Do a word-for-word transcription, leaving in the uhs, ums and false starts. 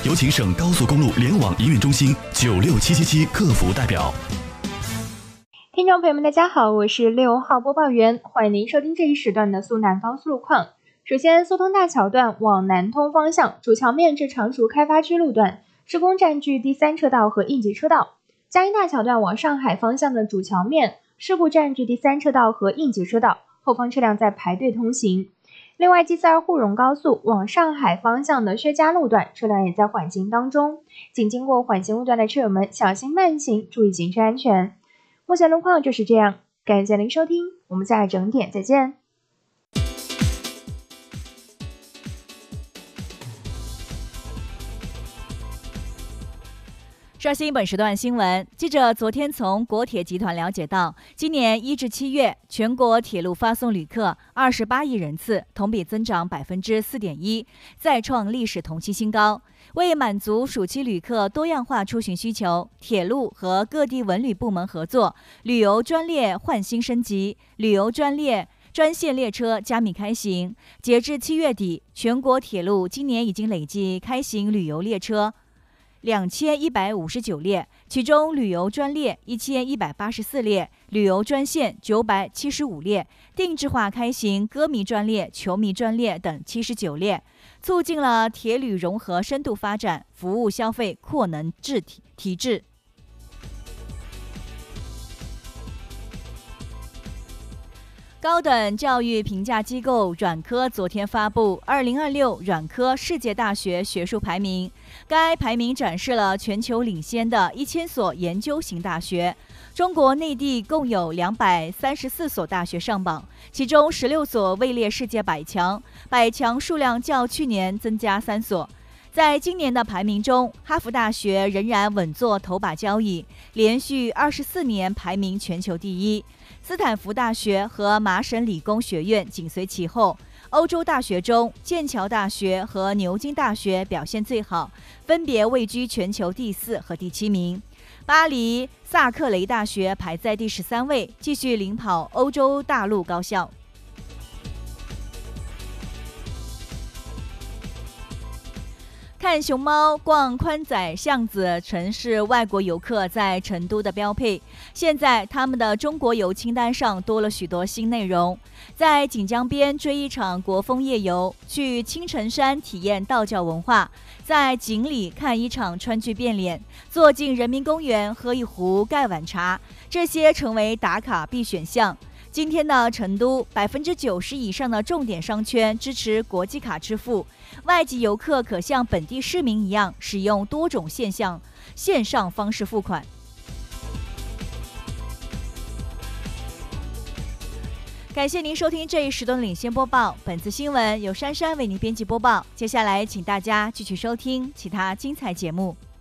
有请省高速公路联网营运中心九六七七七客服代表。 听众朋友们，大家好，我是六号播报员，欢迎您收听这一时段的苏南高速路况。首先，苏通大桥段往南通方向主桥面至常熟开发区路段施工占据第三车道和应急车道；嘉义大桥段往上海方向的主桥面事故占据第三车道和应急车道，后方车辆在排队通行。另外， G 四二沪蓉高速往上海方向的薛家路段车辆也在缓行当中，请经过缓行路段的车友们小心慢行，注意行车安全。目前路况就是这样，感谢您收听，我们下一整点再见。 刷新本时段新闻，记者昨天从国铁集团了解到，今年一至七月，全国铁路发送旅客二十八亿人次，同比增长百分之四点一，再创历史同期新高。为满足暑期旅客多样化出行需求，铁路和各地文旅部门合作，旅游专列换新升级，旅游专列专线列车加密开行。截至七月底，全国铁路今年已经累计开行旅游列车两千一百五十九列，其中旅游专列一千一百八十四列，旅游专线九百七十五列，定制化开行歌迷专列、球迷专列等七十九列，促进了铁旅融合深度发展，服务消费扩能质提提质。高等教育评价机构软科昨天发布二零二六软科世界大学学术排名，该排名展示了全球领先的一千所研究型大学。中国内地共有两百三十四所大学上榜，其中十六所位列世界百强，百强数量较去年增加三所。在今年的排名中，哈佛大学仍然稳坐头把交椅，连续二十四年排名全球第一。斯坦福大学和麻省理工学院紧随其后。欧洲大学中，剑桥大学和牛津大学表现最好，分别位居全球第四和第七名。巴黎萨克雷大学排在第十三位，继续领跑欧洲大陆高校。看熊猫、逛宽窄巷子，曾是外国游客在成都的标配。现在，他们的中国游清单上多了许多新内容。在锦江边追一场国风夜游，去青城山体验道教文化，在锦里看一场川剧变脸，坐进人民公园喝一壶盖碗茶，这些成为打卡必选项。今天的成都，百分之九十以上的重点商圈支持国际卡支付，外籍游客可像本地市民一样使用多种线上线上方式付款。感谢您收听这一时段的领先播报，本次新闻由珊珊为您编辑播报。接下来，请大家继续收听其他精彩节目。